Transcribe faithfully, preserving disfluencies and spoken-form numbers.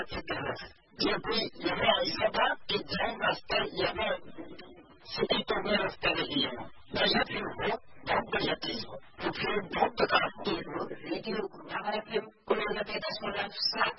जो कोई यहाँ ऐसा था कि जैन रास्ता यहाँ सिटी तोड़ने रास्ता नहीं है, बढ़िया फिर हो, बहुत बढ़िया चीज हो, तो फिर बहुत प्रकार की हो, लेकिन हमारे फिर कोई दस मिनट सात